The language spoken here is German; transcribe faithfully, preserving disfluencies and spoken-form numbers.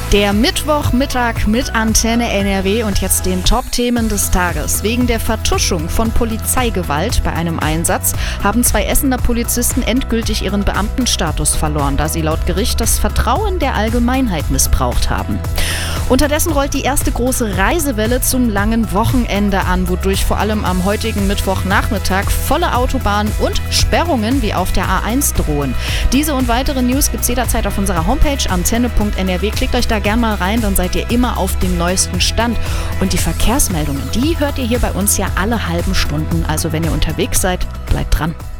Der Mittwochmittag mit Antenne N R W und jetzt den Top-Themen des Tages. Wegen der Vertuschung von Polizeigewalt bei einem Einsatz haben zwei Essener Polizisten endgültig ihren Beamtenstatus verloren, da sie laut Gericht das Vertrauen der Allgemeinheit missbraucht haben. Unterdessen rollt die erste große Reisewelle zum langen Wochenende an, wodurch vor allem am heutigen Mittwochnachmittag volle Autobahnen und Sperrungen wie auf der A eins drohen. Diese und weitere News gibt's jederzeit auf unserer Homepage antenne punkt n r w. Klickt euch da gern mal rein, dann seid ihr immer auf dem neuesten Stand. Und die Verkehrsmeldungen, die hört ihr hier bei uns ja alle halben Stunden. Also wenn ihr unterwegs seid, bleibt dran.